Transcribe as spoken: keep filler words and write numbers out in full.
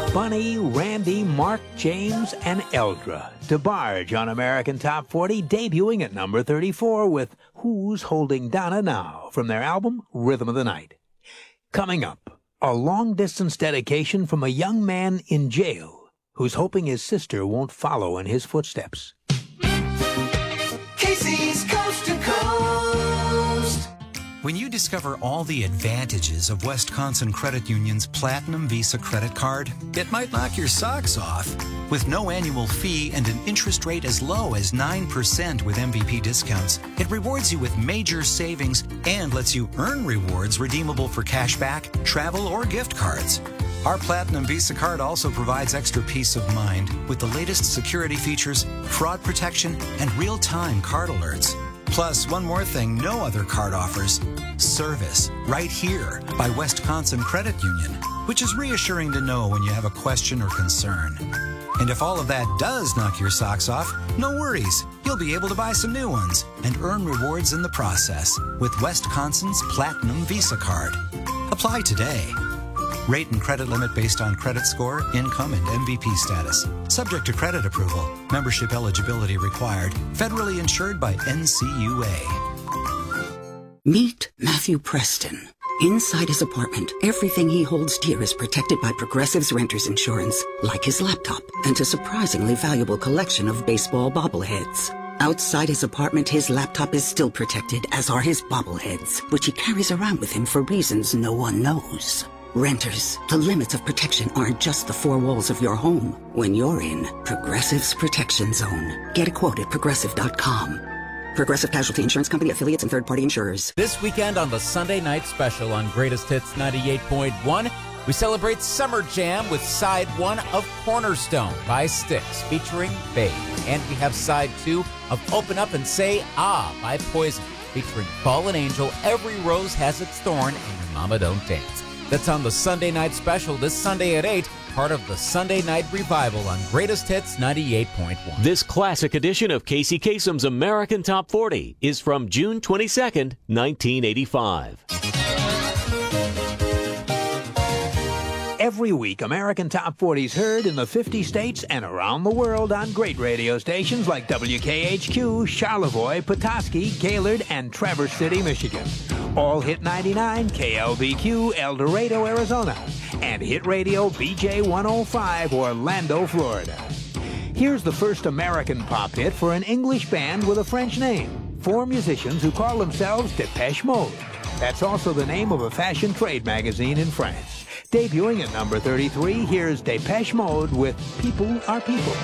Bunny, Randy, Mark, James, and Eldra. DeBarge on American Top forty, debuting at number thirty-four with Who's Holding Donna Now from their album Rhythm of the Night. Coming up, a long-distance dedication from a young man in jail who's hoping his sister won't follow in his footsteps. Casey's Coast to Coast. When you discover all the advantages of Wisconsin Credit Union's Platinum Visa credit card, it might knock your socks off. With no annual fee and an interest rate as low as nine percent with M V P discounts, it rewards you with major savings and lets you earn rewards redeemable for cashback, travel, or gift cards. Our Platinum Visa card also provides extra peace of mind with the latest security features, fraud protection, and real-time card alerts. Plus, one more thing no other card offers: service right here by Wisconsin Credit Union, which is reassuring to know when you have a question or concern. And if all of that does knock your socks off, no worries. You'll be able to buy some new ones and earn rewards in the process with Wisconsin's Platinum Visa card. Apply today. Rate and credit limit based on credit score, income, and M V P status. Subject to credit approval. Membership eligibility required. Federally insured by N C U A. Meet Matthew Preston. Inside his apartment, everything he holds dear is protected by Progressive's Renter's Insurance, like his laptop and a surprisingly valuable collection of baseball bobbleheads. Outside his apartment, his laptop is still protected, as are his bobbleheads, which he carries around with him for reasons no one knows. Renters, the limits of protection aren't just the four walls of your home. When you're in Progressive's Protection Zone, get a quote at progressive dot com. Progressive Casualty Insurance Company, affiliates, and third-party insurers. This weekend on the Sunday Night Special on Greatest Hits ninety-eight point one, we celebrate Summer Jam with side one of Cornerstone by Styx, featuring Babe. And we have side two of Open Up and Say Ah by Poison, featuring Fallen Angel, Every Rose Has Its Thorn, and Your Mama Don't Dance. That's on the Sunday Night Special this Sunday at eight, part of the Sunday Night Revival on Greatest Hits ninety-eight point one. This classic edition of Casey Kasem's American Top forty is from June twenty-second, nineteen eighty-five. Every week, American Top forty is heard in the fifty states and around the world on great radio stations like W K H Q, Charlevoix, Petoskey, Gaylord, and Traverse City, Michigan. All Hit ninety-nine, K L B Q, El Dorado, Arizona, and Hit Radio B J one oh five, Orlando, Florida. Here's the first American pop hit for an English band with a French name. Four musicians who call themselves Depeche Mode. That's also the name of a fashion trade magazine in France. Debuting at number thirty-three, here's Depeche Mode with People Are People.